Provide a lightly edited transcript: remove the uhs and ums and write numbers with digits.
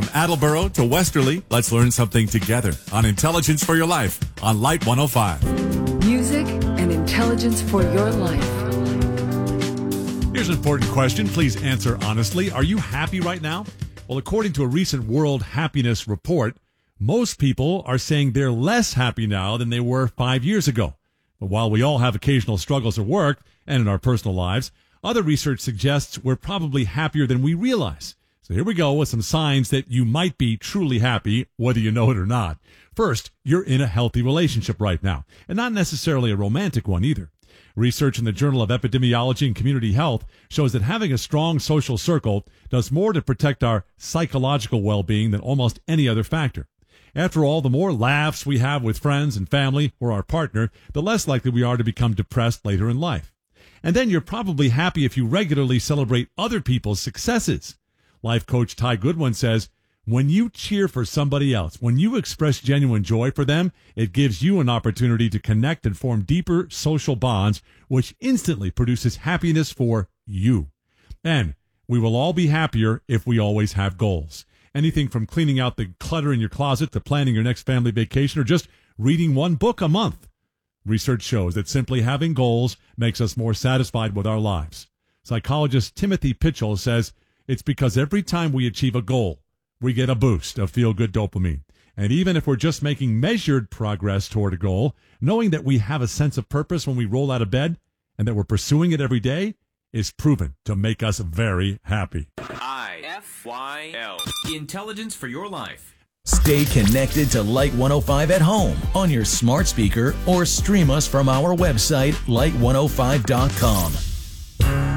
Attleboro to Westerly, let's learn something together on Intelligence for Your Life on Light 105. Music and intelligence for your life. Here's an important question. Please answer honestly. Are you happy right now? Well, according to a recent World Happiness Report, most people are saying they're less happy now than they were 5 years ago. But while we all have occasional struggles at work and in our personal lives, other research suggests we're probably happier than we realize. So here we go with some signs that you might be truly happy, whether you know it or not. First, you're in a healthy relationship right now, and not necessarily a romantic one either. Research in the Journal of Epidemiology and Community Health shows that having a strong social circle does more to protect our psychological well-being than almost any other factor. After all, the more laughs we have with friends and family or our partner, the less likely we are to become depressed later in life. And then you're probably happy if you regularly celebrate other people's successes. Life coach Ty Goodwin says, when you cheer for somebody else, when you express genuine joy for them, it gives you an opportunity to connect and form deeper social bonds, which instantly produces happiness for you. And we will all be happier if we always have goals. Anything from cleaning out the clutter in your closet to planning your next family vacation or just reading one book a month. Research shows that simply having goals makes us more satisfied with our lives. Psychologist Timothy Pitchell says it's because every time we achieve a goal, we get a boost of feel-good dopamine. And even if we're just making measured progress toward a goal, knowing that we have a sense of purpose when we roll out of bed and that we're pursuing it every day is proven to make us very happy. IFYL. Intelligence for your life. Stay connected to Light 105 at home on your smart speaker or stream us from our website, light105.com.